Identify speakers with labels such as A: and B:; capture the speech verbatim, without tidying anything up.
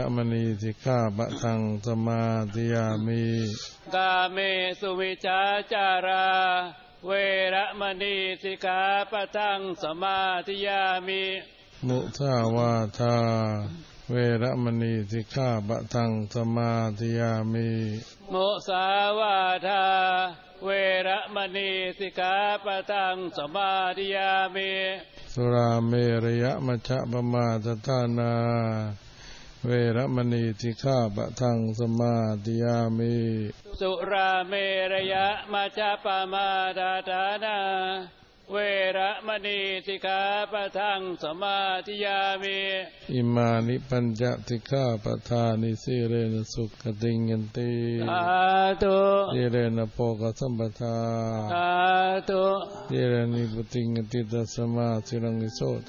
A: มณีสิกขาปะทังสมาธิยามิ
B: กาเมสุมิจฉาจาราเวระมณีสิกขาปะทังสมาธิยามิ
A: มุสาวาทาเวระมณีสิกขาปะทังสมาธิยามิ
B: มุสาวาทาเวระมณีสิกขาปะทังสมาธิยามิ
A: สุราเมรยะมัชฌะปมาทฐานาเวระมณีสิกขาปะทังสมาธิยามิ
B: สุราเมรยะมัชฌะปมาทฐานาเวระมณีสิกขาปะทังสมาธิยามิ
A: อิมานิปัญจสิกขาปทานิสิเรนะสุขติงยันติ
B: สาธุ
A: สิเรนะโภคสัมปทา
B: สาธุ
A: สิเรนิพุติงยันติตัสสมาสิรังวิโส